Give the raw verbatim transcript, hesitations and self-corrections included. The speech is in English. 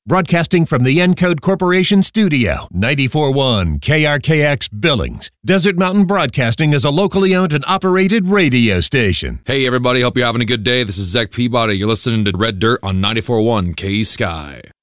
Broadcasting from the Encode Corporation studio, ninety-four point one K R K X Billings. Desert Mountain Broadcasting is a locally owned and operated radio station. Hey everybody, hope you're having a good day. This is Zach Peabody. You're listening to Red Dirt on ninety-four point one K Sky.